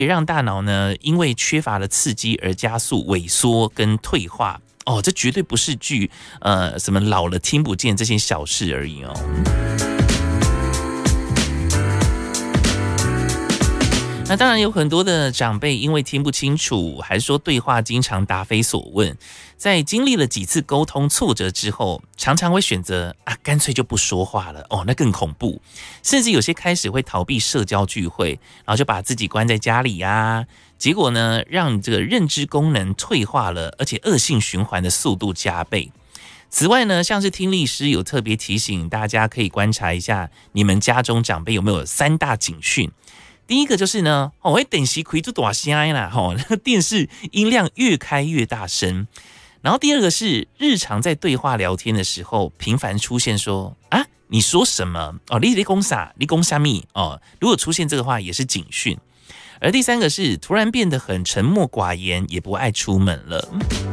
也让大脑呢因为缺乏了刺激而加速萎缩跟退化。哦，这绝对不是什么老了听不见这些小事而已哦。那当然有很多的长辈因为听不清楚，还是说对话经常答非所问，在经历了几次沟通挫折之后，常常会选择干脆就不说话了。哦，那更恐怖。甚至有些开始会逃避社交聚会，然后就把自己关在家里啊。结果呢，让这个认知功能退化了，而且恶性循环的速度加倍。此外呢，像是听力师有特别提醒大家，可以观察一下你们家中长辈有没有3大警讯。第一个就是呢，电视开就大声啦，电视音量越开越大声。然后第二个是日常在对话聊天的时候，频繁出现说你说什么你说啥你说什么如果出现这个话也是警讯。而第三个是突然变得很沉默寡言，也不爱出门了。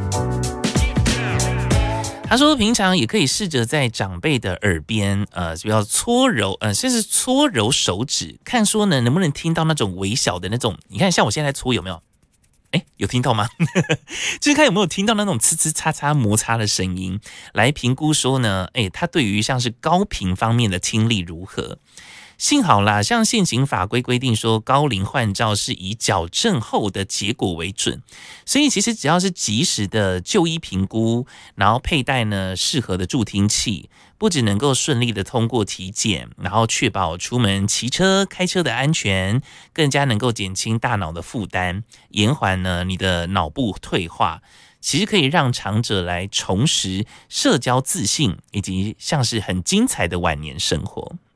他说平常也可以试着在长辈的耳边要搓揉甚至搓揉手指，看说呢能不能听到那种微小的那种，你看像我现在搓有没有有听到吗？就是看有没有听到那种呲呲擦擦摩擦的声音，来评估说呢他对于像是高频方面的听力如何。幸好啦，像现行法规规定说，高龄换照是以矫正后的结果为准，所以其实只要是及时的就医评估，然后佩戴呢适合的助听器，不只能够顺利的通过体检，然后确保出门骑车开车的安全，更加能够减轻大脑的负担，延缓呢你的脑部退化。其实可以让长者来重拾社交自信，以及像是很精彩的晚年生活。